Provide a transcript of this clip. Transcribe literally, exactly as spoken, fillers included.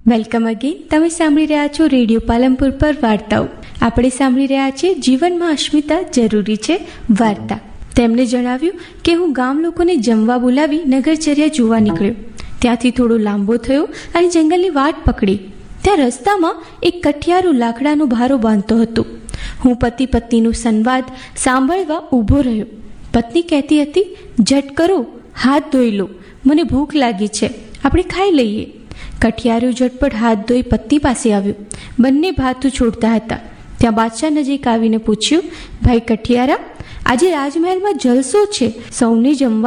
Welcome again. તમે સાંભળી રહ્યા છો રેડિયો પાલનપુર પર વાર્તાઓ. આપણે સાંભળી રહ્યા છીએ જીવનમાં અસ્મિતા જરૂરી છે વાર્તા. તેમણે જણાવ્યું કે હું ગામ લોકોને જમવા બોલાવી નગરચર્યા જોવા નીકળ્યો. ત્યાંથી થોડો લાંબો થયો અને જંગલની વાટ પકડી. ત્યાં રસ્તામાં એક કઠિયારો લાકડાનો ભારો બાંધતો હતો. હું પતિ પત્નીનો સંવાદ સાંભળવા ઊભો રહ્યો. પત્ની કહેતી હતી, ઝટ કરો, હાથ ધોઈ લો, મને ભૂખ લાગી છે, આપણે ખાઈ લઈએ. કઠિયારો ઝટપટ હાથ ધોઈ પત્ની પાસે આવ્યો. બંને ભાથું છોડતા હતા. ત્યાં બાદશાહ નજીક આવીને પૂછ્યું, ભાઈ કઠિયારા, આજે રાજમહેલમાં જલસો છે, સૌને જમવા